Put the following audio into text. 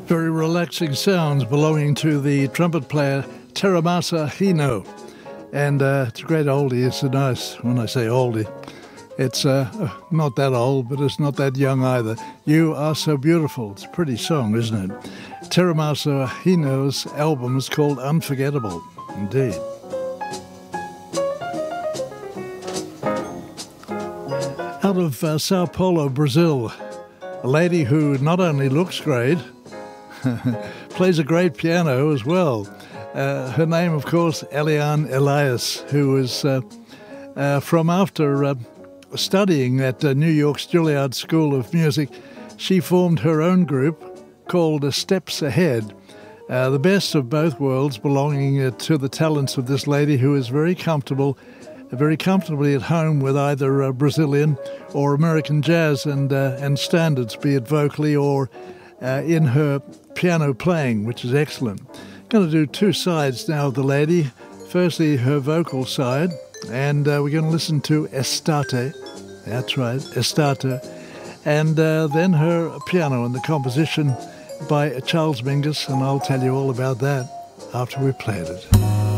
Very relaxing sounds belonging to the trumpet player Teramasa Hino. And it's a great oldie. It's a nice, when I say oldie, it's not that old, but it's not that young either. You Are So Beautiful. It's a pretty song, isn't it? Teramasa Hino's album is called Unforgettable. Indeed. Out of Sao Paulo, Brazil, a lady who not only looks great, plays a great piano as well. Her name, of course, Eliane Elias, who is from after studying at New York's Juilliard School of Music, she formed her own group called Steps Ahead. The best of both worlds belonging to the talents of this lady who is very comfortably at home with either Brazilian or American jazz and standards, be it vocally or in her piano playing, which is excellent. Going to do two sides now of the lady. Firstly, her vocal side, and we're going to listen to Estate. That's right, Estate. And then her piano and the composition by Charles Mingus, and I'll tell you all about that after we've played it.